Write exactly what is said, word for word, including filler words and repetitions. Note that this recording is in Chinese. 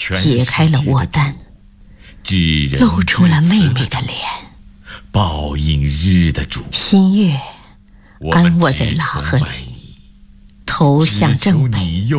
解开了卧单，露出了妹妹的脸。 报应日的主， 新月安卧在拉赫里，头向正北。